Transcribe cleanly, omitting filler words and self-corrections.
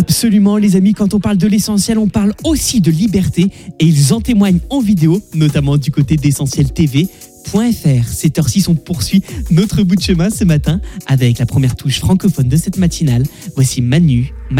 Absolument les amis, quand on parle de l'essentiel, on parle aussi de liberté et ils en témoignent en vidéo, notamment du côté d'essentieltv.fr. Cette heure-ci, on poursuit notre bout de chemin ce matin avec la première touche francophone de cette matinale. Voici Manu.